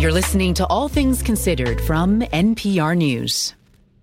You're listening to All Things Considered from NPR News.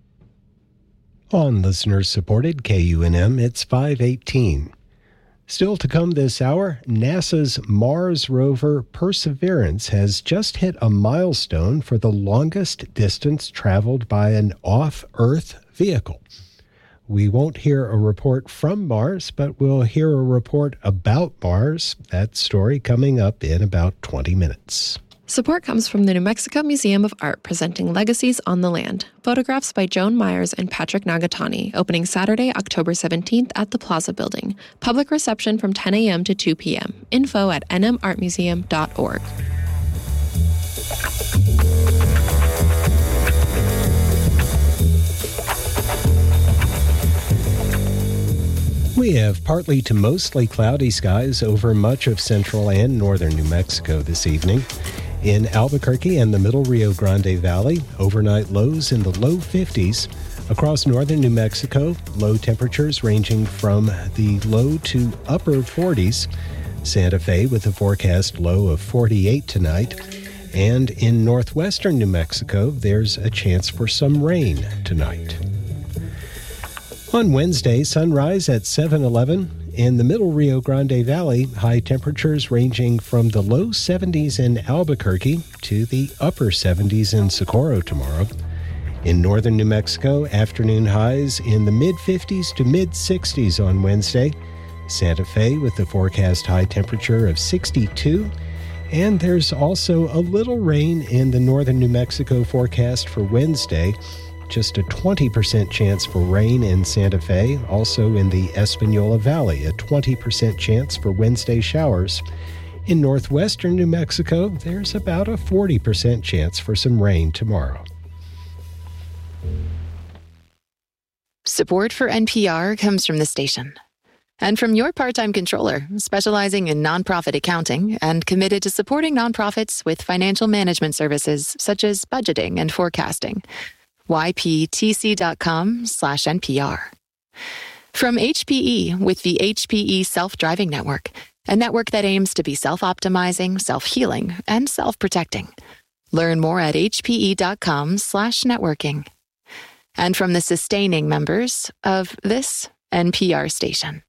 On listener-supported KUNM, it's 5:18. Still to come this hour, NASA's Mars rover Perseverance has just hit a milestone for the longest distance traveled by an off-Earth vehicle. We won't hear a report from Mars, but we'll hear a report about Mars. That story coming up in about 20 minutes. Support comes from the New Mexico Museum of Art, presenting Legacies on the Land. Photographs by Joan Myers and Patrick Nagatani, opening Saturday, October 17th at the Plaza Building. Public reception from 10 a.m. to 2 p.m. Info at nmartmuseum.org. We have partly to mostly cloudy skies over much of central and northern New Mexico this evening. In Albuquerque and the middle Rio Grande Valley, overnight lows in the low 50s. Across northern New Mexico, low temperatures ranging from the low to upper 40s. Santa Fe with a forecast low of 48 tonight. And in northwestern New Mexico, there's a chance for some rain tonight. On Wednesday, sunrise at 7:11. In the middle Rio Grande Valley, high temperatures ranging from the low 70s in Albuquerque to the upper 70s in Socorro tomorrow. In northern New Mexico, afternoon highs in the mid-50s to mid-60s on Wednesday. Santa Fe with the forecast high temperature of 62. And there's also a little rain in the northern New Mexico forecast for Wednesday. Just a 20% chance for rain in Santa Fe. Also in the Espanola Valley, a 20% chance for Wednesday showers. In northwestern New Mexico, there's about a 40% chance for some rain tomorrow. Support for NPR comes from the station and from your part-time controller, specializing in nonprofit accounting and committed to supporting nonprofits with financial management services such as budgeting and forecasting. yptc.com/NPR. From HPE with the HPE Self-Driving Network, a network that aims to be self-optimizing, self-healing, and self-protecting. Learn more at hpe.com/networking. And from the sustaining members of this NPR station.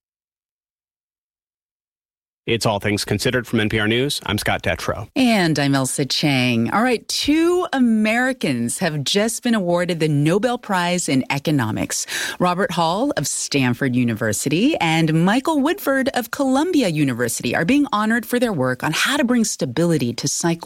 It's All Things Considered from NPR News. I'm Scott Detrow. And I'm Elsa Chang. All right, 2 Americans have just been awarded the Nobel Prize in Economics. Robert Hall of Stanford University and Michael Woodford of Columbia University are being honored for their work on how to bring stability to cycles